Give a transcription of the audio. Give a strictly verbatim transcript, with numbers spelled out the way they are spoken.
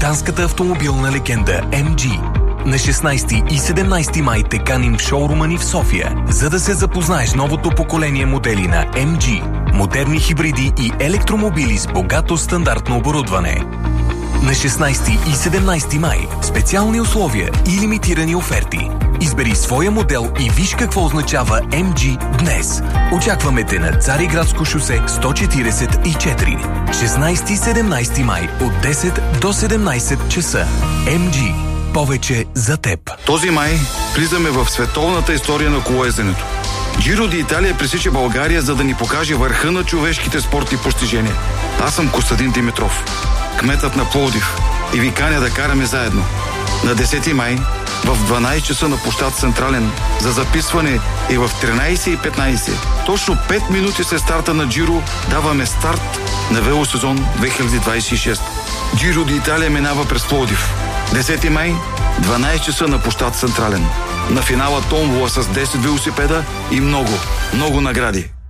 британската автомобилна легенда Ем Джи. На шестнайсети и седемнайсети май те каним в шоурума ни в София, за да се запознаеш с новото поколение модели на Ем Джи. Модерни хибриди и електромобили с богато стандартно оборудване. На шестнайсети и седемнайсети май специални условия и лимитирани оферти. Избери своя модел и виж какво означава Ем Джи днес. Очакваме те на Цариградско шосе сто четирийсет и четири. шестнайсети и седемнайсети май от десет до седемнайсет часа. Ем Джи. Повече за теб. Този май влизаме в световната история на колоезденето. Джиро ди Италия пресича България, за да ни покаже върха на човешките спортни постижения. Аз съм Костадин Димитров, кметът на Пловдив, и ви каня да караме заедно. На десети май в дванайсет часа на площад Централен за записване и в тринайсет и петнайсет. Точно пет минути след старта на Джиро даваме старт на велосезон две хиляди двайсет и шеста. Джиро ди Италия минава през Пловдив. десети май, дванайсет часа на площад Централен. На финала томбола с десет велосипеда и много, много награди.